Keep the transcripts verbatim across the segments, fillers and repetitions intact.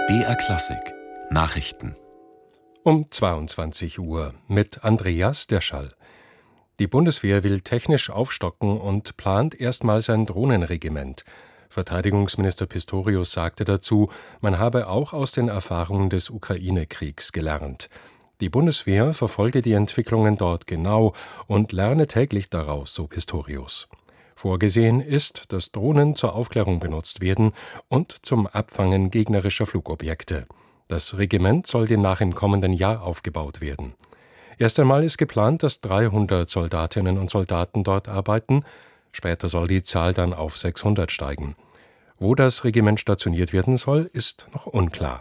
B R Klassik Nachrichten um zweiundzwanzig Uhr mit Andreas Derschall. Die Bundeswehr will technisch aufstocken und plant erstmals ein Drohnenregiment. Verteidigungsminister Pistorius sagte dazu, man habe auch aus den Erfahrungen des Ukraine-Kriegs gelernt. Die Bundeswehr verfolge die Entwicklungen dort genau und lerne täglich daraus, so Pistorius. Vorgesehen ist, dass Drohnen zur Aufklärung benutzt werden und zum Abfangen gegnerischer Flugobjekte. Das Regiment soll demnach im kommenden Jahr aufgebaut werden. Erst einmal ist geplant, dass dreihundert Soldatinnen und Soldaten dort arbeiten. Später soll die Zahl dann auf sechshundert steigen. Wo das Regiment stationiert werden soll, ist noch unklar.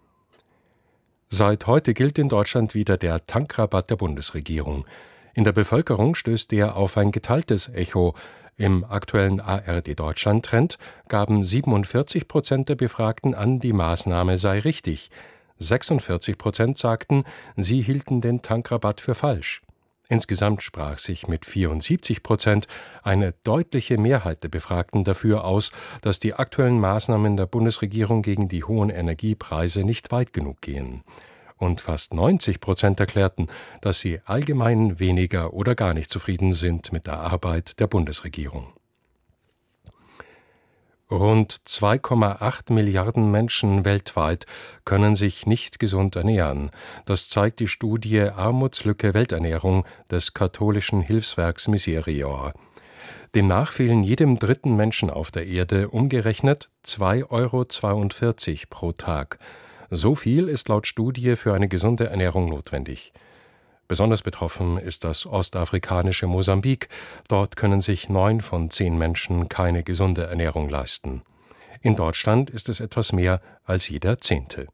Seit heute gilt in Deutschland wieder der Tankrabatt der Bundesregierung. In der Bevölkerung stößt der auf ein geteiltes Echo. Im aktuellen A R D Deutschland-Trend gaben siebenundvierzig Prozent der Befragten an, die Maßnahme sei richtig. sechsundvierzig Prozent sagten, sie hielten den Tankrabatt für falsch. Insgesamt sprach sich mit vierundsiebzig Prozent eine deutliche Mehrheit der Befragten dafür aus, dass die aktuellen Maßnahmen der Bundesregierung gegen die hohen Energiepreise nicht weit genug gehen. Und fast neunzig Prozent erklärten, dass sie allgemein weniger oder gar nicht zufrieden sind mit der Arbeit der Bundesregierung. Rund zwei Komma acht Milliarden Menschen weltweit können sich nicht gesund ernähren. Das zeigt die Studie Armutslücke Welternährung des katholischen Hilfswerks Miserior. Demnach fehlen jedem dritten Menschen auf der Erde umgerechnet zwei Euro zweiundvierzig pro Tag. So viel ist laut Studie für eine gesunde Ernährung notwendig. Besonders betroffen ist das ostafrikanische Mosambik. Dort können sich neun von zehn Menschen keine gesunde Ernährung leisten. In Deutschland ist es etwas mehr als jeder Zehnte.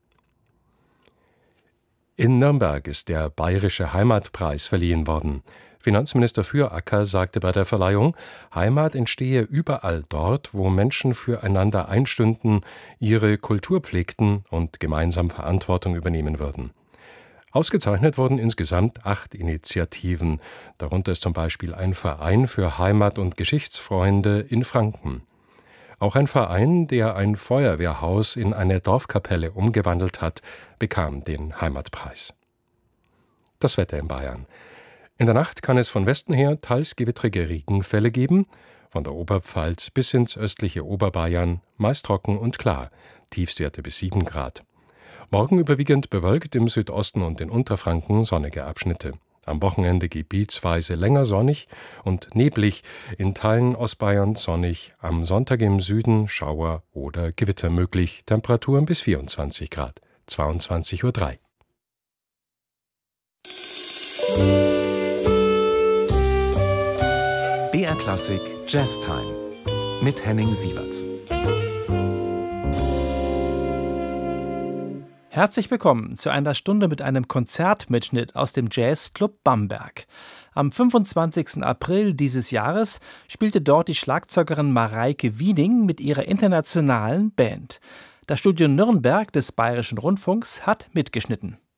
In Nürnberg ist der Bayerische Heimatpreis verliehen worden. Finanzminister Füracker sagte bei der Verleihung, Heimat entstehe überall dort, wo Menschen füreinander einstünden, ihre Kultur pflegten und gemeinsam Verantwortung übernehmen würden. Ausgezeichnet wurden insgesamt acht Initiativen, darunter ist zum Beispiel ein Verein für Heimat- und Geschichtsfreunde in Franken. Auch ein Verein, der ein Feuerwehrhaus in eine Dorfkapelle umgewandelt hat, bekam den Heimatpreis. Das Wetter in Bayern. In der Nacht kann es von Westen her teils gewittrige Regenfälle geben, von der Oberpfalz bis ins östliche Oberbayern, meist trocken und klar, Tiefstwerte bis sieben Grad. Morgen überwiegend bewölkt, im Südosten und in Unterfranken sonnige Abschnitte. Am Wochenende gebietsweise länger sonnig und neblig, in Teilen Ostbayerns sonnig, am Sonntag im Süden Schauer oder Gewitter möglich, Temperaturen bis vierundzwanzig Grad, zweiundzwanzig Uhr drei. B R Klassik Jazztime mit Henning Sieverts. Herzlich willkommen zu einer Stunde mit einem Konzertmitschnitt aus dem Jazzclub Bamberg. Am fünfundzwanzigsten April dieses Jahres spielte dort die Schlagzeugerin Mareike Wiening mit ihrer internationalen Band. Das Studio Nürnberg des Bayerischen Rundfunks hat mitgeschnitten.